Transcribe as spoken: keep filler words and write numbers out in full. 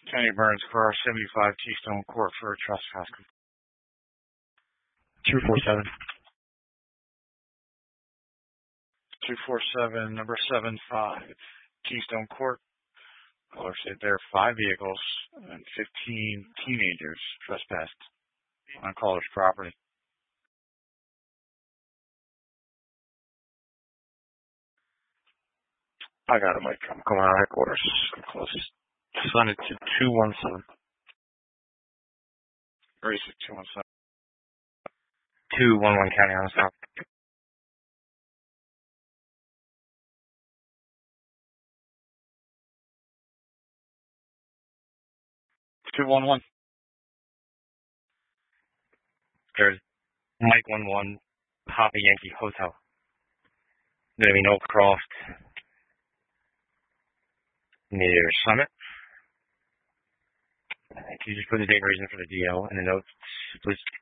Kenny Burns for our seventy-five Keystone Court for a trespass. two four seven. two four seven, number seven five, Keystone Court. Caller said there are five vehicles and fifteen teenagers trespassed on caller's property. I got it, Mike. I'm coming out of headquarters. I'm close. Send it to two one seven. Race is two one seven. two one one County on the stop. two one one. There's Mike one one, Papa Yankee Hotel. There's going to be no crossed near Summit. Can you just put the date and reason for the D L in the notes, please?